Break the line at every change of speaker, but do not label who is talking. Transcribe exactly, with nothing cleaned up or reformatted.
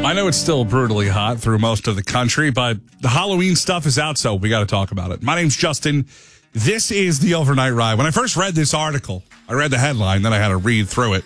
I know it's still brutally hot through most of the country, but the Halloween stuff is out, so we got to talk about it. My name's Justin. This is the Overnight Ride. When I first read this article, I read the headline, then I had to read through it.